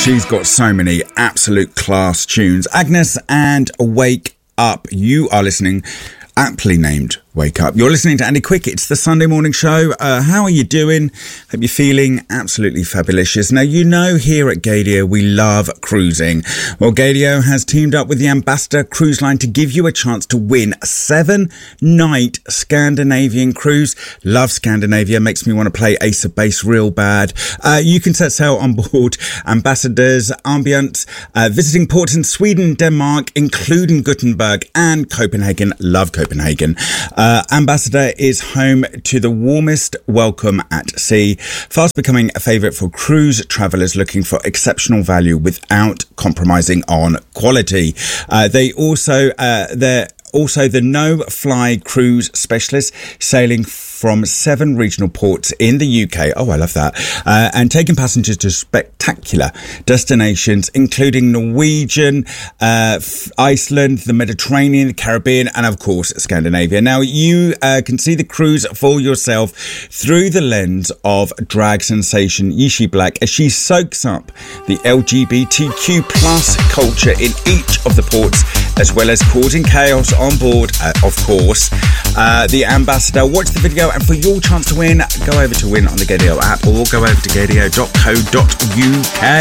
she's got so many absolute class tunes. Agnes and Wake Up. You are listening, aptly named Wake Up. You're listening to Andy Quick. It's the Sunday morning show. How are you doing? Hope you're feeling absolutely fabulous. Now, you know here at Gaydio we love cruising. Well, Gaydio has teamed up with the Ambassador Cruise Line to give you a chance to win a 7-night Scandinavian cruise. Love Scandinavia. Makes me want to play Ace of Base real bad. You can set sail on board Ambassador's Ambience, visiting ports in Sweden, Denmark, including Gothenburg and Copenhagen. Love Copenhagen. Ambassador is home to the warmest welcome at sea, fast becoming a favourite for cruise travellers looking for exceptional value without compromising on quality. They're also the no-fly cruise specialist, sailing from 7 regional ports in the UK. Oh, I love that. And taking passengers to spectacular destinations, including Norwegian, Iceland, the Mediterranean, the Caribbean, and of course, Scandinavia. Now, you can see the cruise for yourself through the lens of drag sensation Yishi Black as she soaks up the LGBTQ plus culture in each of the ports, as well as causing chaos on board, of course. The Ambassador. Watch the video, and for your chance to win, go over to win on the Gaydio app or go over to gaydio.co.uk.